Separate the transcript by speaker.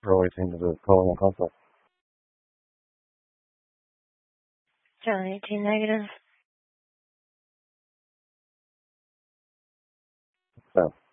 Speaker 1: relating to the colonial conflict?
Speaker 2: John 18 negative.
Speaker 1: So.